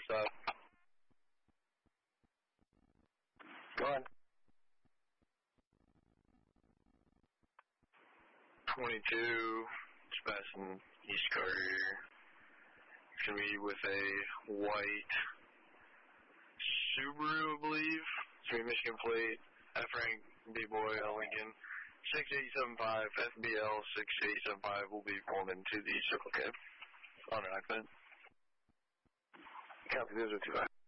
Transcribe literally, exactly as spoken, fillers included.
Stop. Go on. twenty-two, it's passing East Carter. It's going to be with a white Subaru, I believe. It's going to be Michigan plate. F rank B-boy on Lincoln. six eight seven five, F B L six eight seven five will be pulling into the Circle K on an Ackman. Copy, this is two five.